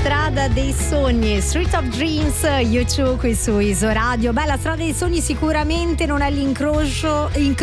Strada dei sogni, Street of Dreams, U2 qui su Isoradio. Beh, la strada dei sogni sicuramente non è l'incrocio di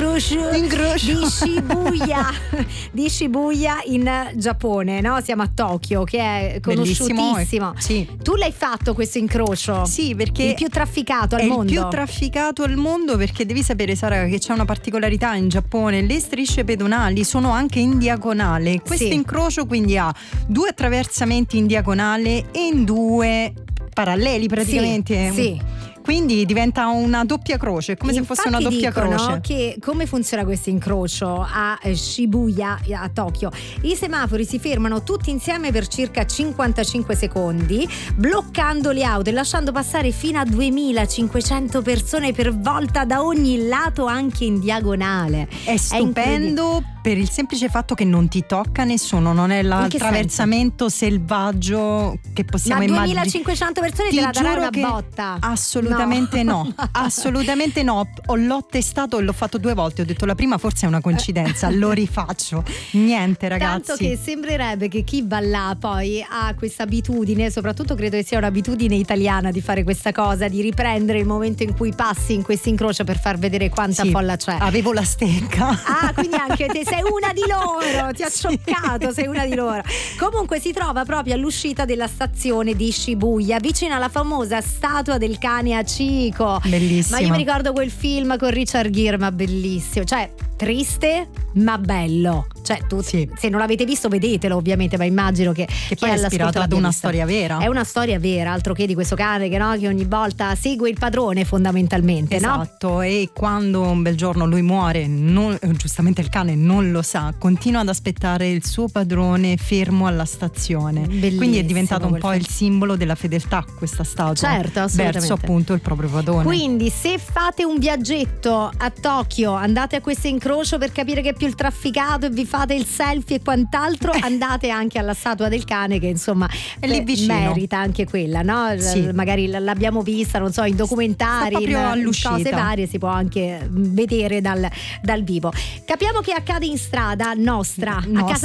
Shibuya in Giappone, no? Siamo a Tokyo, che è conosciutissimo. Sì. Tu l'hai fatto questo incrocio? Sì, perché il più trafficato al mondo. È il più trafficato al mondo, perché devi sapere, Sara, che c'è una particolarità in Giappone: le strisce pedonali sono anche in diagonale. Questo incrocio quindi ha 2 attraversamenti in diagonale e in 2 paralleli praticamente. Sì. Quindi diventa una doppia croce, come se fosse una doppia croce. Che come funziona questo incrocio a Shibuya, a Tokyo? I semafori si fermano tutti insieme per circa 55 secondi, bloccando le auto e lasciando passare fino a 2500 persone per volta da ogni lato, anche in diagonale. È stupendo per il semplice fatto che non ti tocca nessuno, non è l'attraversamento selvaggio che possiamo immaginare. Ma 2500 persone te la daranno una botta? Assolutamente no. Assolutamente no. L'ho testato e l'ho fatto 2 volte, ho detto la prima forse è una coincidenza, lo rifaccio. Niente, ragazzi. Tanto che sembrerebbe che chi va là poi ha questa abitudine, soprattutto credo che sia un'abitudine italiana di fare questa cosa, di riprendere il momento in cui passi in questo incrocio per far vedere quanta folla c'è. Avevo la stecca. Ah, quindi anche te sei una di loro, ti ha scioccato, sei una di loro. Comunque si trova proprio all'uscita della stazione di Shibuya, vicino alla famosa statua del cane Hachiko. Bellissimo. Ma io mi ricordo quel film con Richard Gere, ma bellissimo, cioè triste ma bello. Cioè tu se non l'avete visto vedetelo ovviamente, ma immagino che poi è ispirato ad una storia vera. È una storia vera, altro che di questo cane che ogni volta segue il padrone fondamentalmente. Esatto, no? E quando un bel giorno lui muore, giustamente il cane non lo sa, continua ad aspettare il suo padrone fermo alla stazione. Bellissimo, quindi è diventato un po' il simbolo della fedeltà questa statua, certo, assolutamente, verso appunto il proprio padrone. Quindi se fate un viaggetto a Tokyo, andate a questo incrocio per capire che è più il trafficato e vi fate il selfie e quant'altro, andate anche alla statua del cane, che insomma è lì vicino, merita anche quella, no? Magari l'abbiamo vista, non so, in documentari, in cose varie, si può anche vedere dal vivo. Capiamo che accade in strada a casa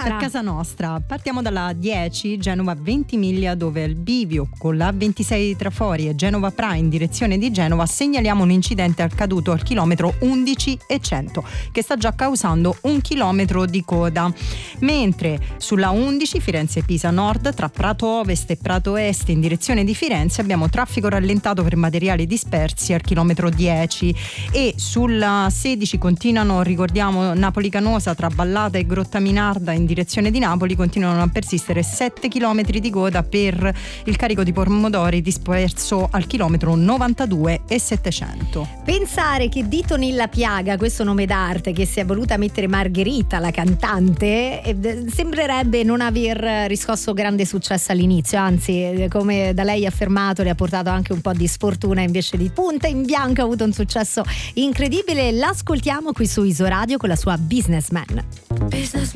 nostra. Partiamo dalla 10 Genova Ventimiglia, dove al bivio con la 26 Trafori e Genova Pra in direzione di Genova segnaliamo un incidente accaduto al chilometro 11 e 100 che sta già causando 1 chilometro di coda, mentre sulla 11 Firenze-Pisa Nord tra Prato Ovest e Prato Est in direzione di Firenze abbiamo traffico rallentato per materiali dispersi al chilometro 10, e sulla 16 continuano, ricordiamo, Napoli-Canosa tra Ballata e Grottaminarda in direzione di Napoli continuano a persistere 7 chilometri di coda per il carico di pomodori disperso al chilometro 92 e 700. Pensare che di Tonilla Piaga, questo nome d'arte, che si è voluta mettere Margherita, la cantante, sembrerebbe non aver riscosso grande successo all'inizio, anzi, come da lei affermato, le ha portato anche un po' di sfortuna, invece di punta in bianco ha avuto un successo incredibile. L'ascoltiamo qui su Isoradio con la sua Businessman.